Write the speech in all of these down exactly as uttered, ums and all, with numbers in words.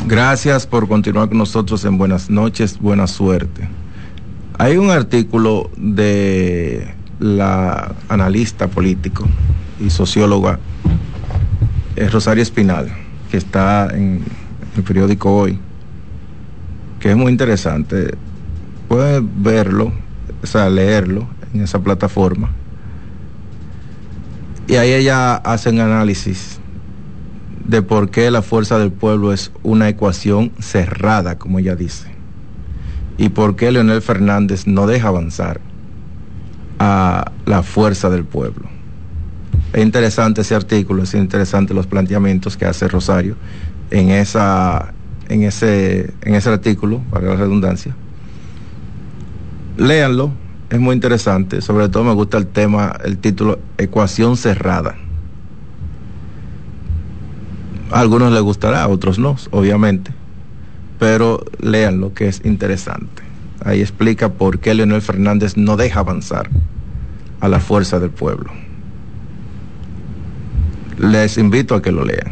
Gracias por continuar con nosotros en Buenas noches, buena suerte. Hay un artículo de la analista político y socióloga eh, Rosario Espinal, que está en el periódico Hoy, que es muy interesante. Pueden verlo, o sea, leerlo en esa plataforma. Y ahí ella hace un análisis de por qué la fuerza del pueblo es una ecuación cerrada, como ella dice, y por qué Leonel Fernández no deja avanzar a la fuerza del pueblo. Es interesante ese artículo, es interesante los planteamientos que hace Rosario en esa, en ese, en ese artículo, para la redundancia. Léanlo, es muy interesante. Sobre todo me gusta el tema, el título, Ecuación cerrada. A algunos les gustará, a otros no, obviamente, pero léanlo, que es interesante. Ahí explica por qué Leonel Fernández no deja avanzar a la fuerza del pueblo. Les invito a que lo lean.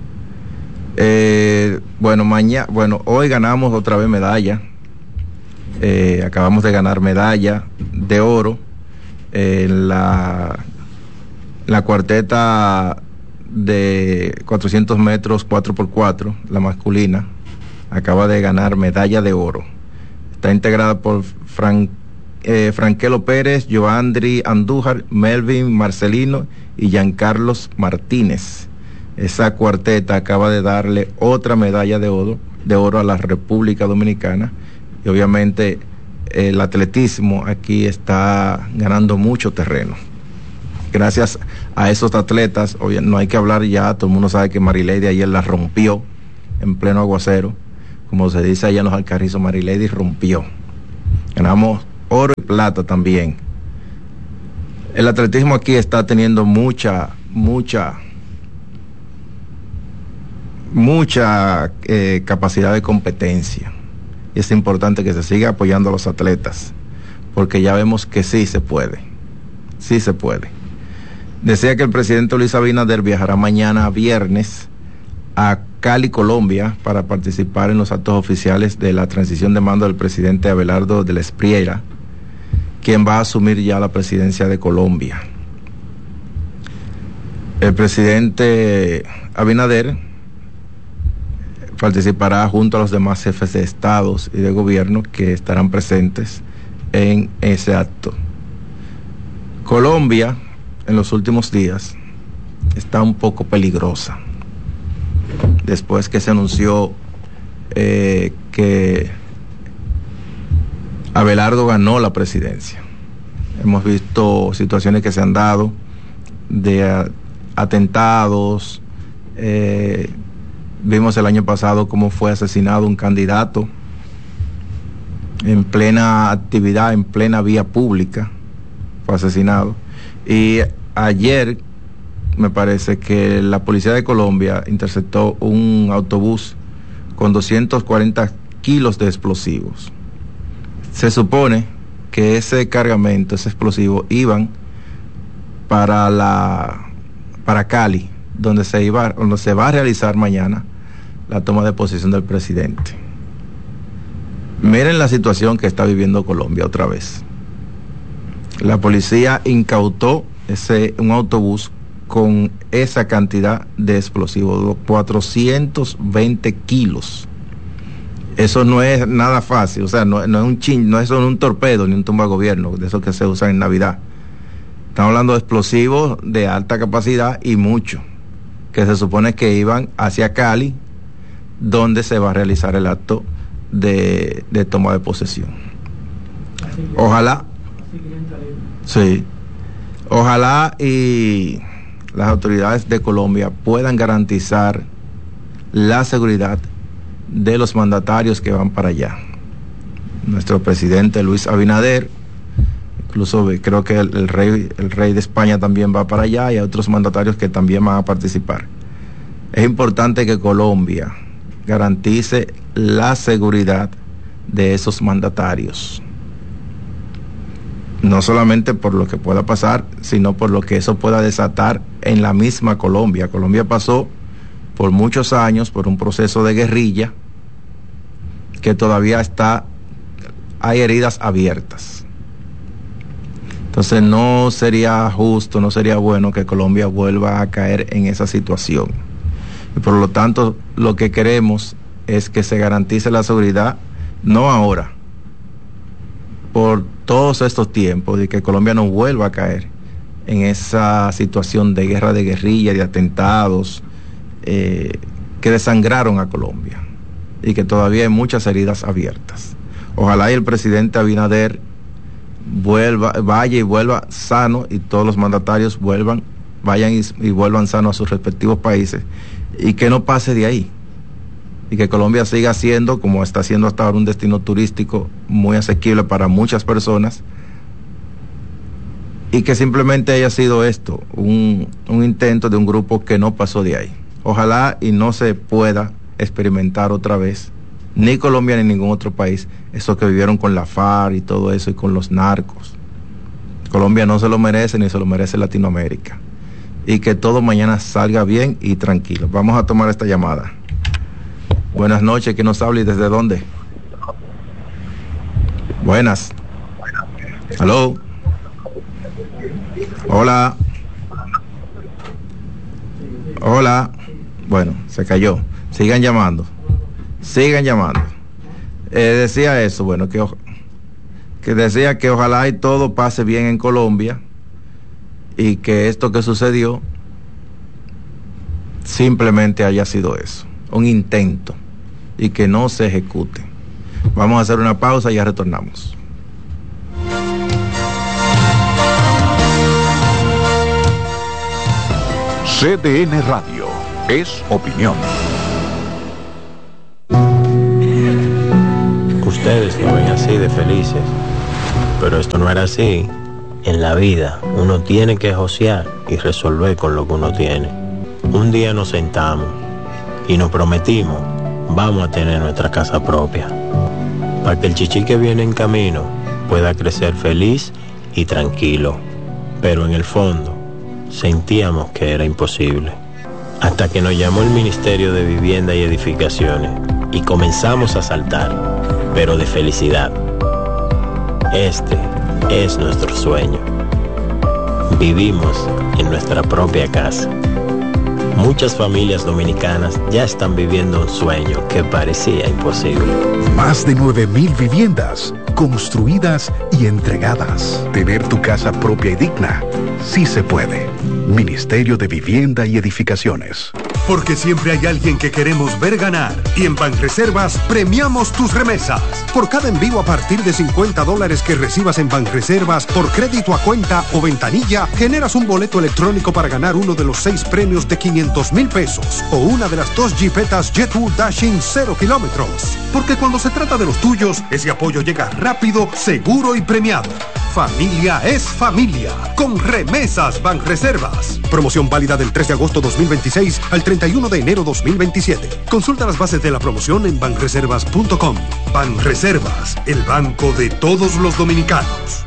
Eh, bueno, mañana, bueno, hoy ganamos otra vez medalla. Eh, acabamos de ganar medalla de oro en eh, la, la cuarteta de cuatrocientos metros cuatro por cuatro, la masculina, acaba de ganar medalla de oro. Está integrada por Fran, eh, Franquelo Pérez, Joandri Andújar, Melvin Marcelino y Giancarlos Martínez. Esa cuarteta acaba de darle otra medalla de oro, de oro a la República Dominicana, y obviamente el atletismo aquí está ganando mucho terreno. Gracias a esos atletas, no hay que hablar ya, todo el mundo sabe que Marilady ayer la rompió en pleno aguacero, como se dice allá en los Alcarrizos, Marilady rompió. Ganamos oro y plata también. El atletismo aquí está teniendo mucha, mucha, mucha eh, capacidad de competencia. Y es importante que se siga apoyando a los atletas, porque ya vemos que sí se puede, sí se puede. Decía que el presidente Luis Abinader viajará mañana viernes a Cali, Colombia, para participar en los actos oficiales de la transición de mando del presidente Abelardo de la Espriella, quien va a asumir ya la presidencia de Colombia. El presidente Abinader participará junto a los demás jefes de estados y de gobierno que estarán presentes en ese acto. Colombia, en los últimos días, está un poco peligrosa, después que se anunció eh, que Abelardo ganó la presidencia. Hemos visto situaciones que se han dado de a, atentados. eh, Vimos el año pasado cómo fue asesinado un candidato en plena actividad, en plena vía pública, fue asesinado. Y ayer me parece que la policía de Colombia interceptó un autobús con doscientos cuarenta kilos de explosivos. Se supone que ese cargamento, ese explosivo, iban para la para Cali, donde se iba, donde se va a realizar mañana la toma de posesión del presidente. Miren la situación que está viviendo Colombia otra vez. La policía incautó ese un autobús con esa cantidad de explosivos, cuatrocientos veinte kilos. Eso no es nada fácil, o sea, no, no es un chin, no es solo un torpedo ni un tumba gobierno, de esos que se usan en Navidad. Estamos hablando de explosivos de alta capacidad y mucho, que se supone que iban hacia Cali, donde se va a realizar el acto de, de toma de posesión. Ojalá, sí, ojalá y las autoridades de Colombia puedan garantizar la seguridad de los mandatarios que van para allá. Nuestro presidente Luis Abinader, incluso creo que el, el rey, el rey de España también va para allá, y hay otros mandatarios que también van a participar. Es importante que Colombia garantice la seguridad de esos mandatarios, no solamente por lo que pueda pasar, sino por lo que eso pueda desatar en la misma Colombia. Colombia pasó por muchos años por un proceso de guerrilla que todavía está, hay heridas abiertas. Entonces no sería justo, no sería bueno que Colombia vuelva a caer en esa situación. Y por lo tanto, lo que queremos es que se garantice la seguridad, no ahora, por todos estos tiempos, de que Colombia no vuelva a caer en esa situación de guerra de guerrilla, de atentados eh, que desangraron a Colombia y que todavía hay muchas heridas abiertas. Ojalá y el presidente Abinader vuelva, vaya y vuelva sano, y todos los mandatarios vuelvan, vayan y, y vuelvan sanos a sus respectivos países, y que no pase de ahí, y que Colombia siga siendo, como está siendo hasta ahora, un destino turístico muy asequible para muchas personas, y que simplemente haya sido esto, un, un intento de un grupo que no pasó de ahí. Ojalá y no se pueda experimentar otra vez, ni Colombia ni ningún otro país, eso que vivieron con la FARC y todo eso, y con los narcos. Colombia no se lo merece, ni se lo merece Latinoamérica. Y que todo mañana salga bien y tranquilo. Vamos a tomar esta llamada. Buenas noches, ¿quién nos habla y desde dónde? Buenas. Aló. Hola. Hola. Bueno, se cayó. Sigan llamando. Sigan llamando. Eh, decía eso, bueno, que, que decía que ojalá y todo pase bien en Colombia, y que esto que sucedió simplemente haya sido eso, un intento, y que no se ejecute. Vamos a hacer una pausa y ya retornamos. C D N Radio es opinión. Ustedes lo ven así de felices, pero esto no era así. En la vida uno tiene que josear y resolver con lo que uno tiene. Un día nos sentamos y nos prometimos, vamos a tener nuestra casa propia, para que el chichi que viene en camino pueda crecer feliz y tranquilo. Pero en el fondo sentíamos que era imposible, hasta que nos llamó el Ministerio de Vivienda y Edificaciones y comenzamos a saltar, pero de felicidad. Este es nuestro sueño. Vivimos en nuestra propia casa. Muchas familias dominicanas ya están viviendo un sueño que parecía imposible. Más de nueve mil viviendas construidas y entregadas. Tener tu casa propia y digna, sí se puede. Ministerio de Vivienda y Edificaciones. Porque siempre hay alguien que queremos ver ganar. Y en Banreservas premiamos tus remesas. Por cada envío a partir de cincuenta dólares que recibas en Banreservas por crédito a cuenta o ventanilla, generas un boleto electrónico para ganar uno de los seis premios de quinientos mil pesos o una de las dos jipetas Jetwood Dashing cero kilómetros. Porque cuando se trata de los tuyos, ese apoyo llega rápido, seguro y premiado. Familia es familia. Con Remesas Banreservas. Promoción válida del tres de agosto dos mil veintiséis al treinta y uno de enero dos mil veintisiete. Consulta las bases de la promoción en banreservas punto com. Banreservas, el banco de todos los dominicanos.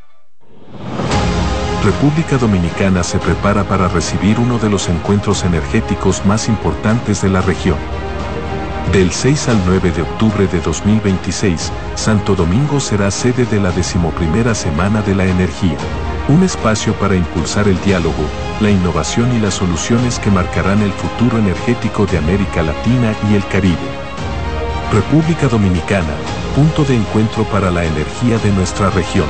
República Dominicana se prepara para recibir uno de los encuentros energéticos más importantes de la región. Del seis al nueve de octubre de dos mil veintiséis, Santo Domingo será sede de la decimoprimera Semana de la Energía, un espacio para impulsar el diálogo, la innovación y las soluciones que marcarán el futuro energético de América Latina y el Caribe. República Dominicana, punto de encuentro para la energía de nuestra región.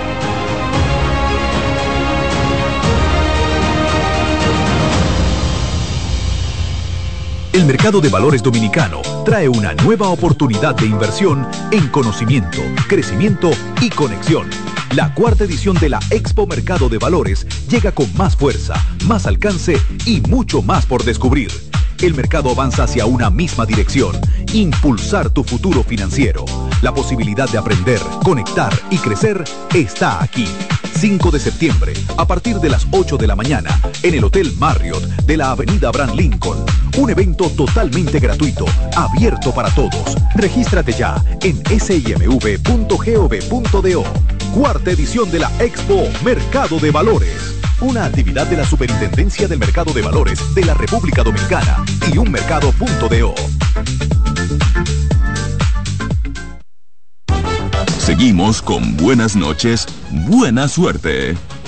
El mercado de valores dominicano trae una nueva oportunidad de inversión en conocimiento, crecimiento y conexión. La cuarta edición de la Expo Mercado de Valores llega con más fuerza, más alcance y mucho más por descubrir. El mercado avanza hacia una misma dirección: impulsar tu futuro financiero. La posibilidad de aprender, conectar y crecer está aquí. cinco de septiembre, a partir de las ocho de la mañana, en el Hotel Marriott de la Avenida Abraham Lincoln. Un evento totalmente gratuito, abierto para todos. Regístrate ya en s i m v punto gov punto do. Cuarta edición de la Expo Mercado de Valores. Una actividad de la Superintendencia del Mercado de Valores de la República Dominicana y un mercado punto do. Seguimos con buenas noches, buena suerte.